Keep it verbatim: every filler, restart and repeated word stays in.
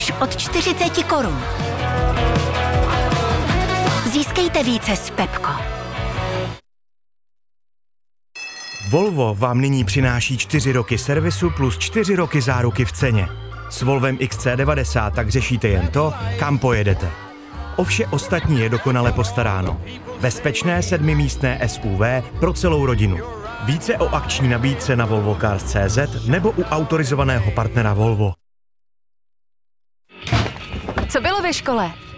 od čtyřicet korun. Získejte více s Pepco. Volvo vám nyní přináší čtyři roky servisu plus čtyři roky záruky v ceně. S Volvem X C devadesát tak řešíte jen to, kam pojedete. O vše ostatní je dokonale postaráno. Bezpečné sedmimístné S U V pro celou rodinu. Více o akční nabídce na volvo cars tečka cé zet nebo u autorizovaného partnera Volvo. Co bylo ve škole?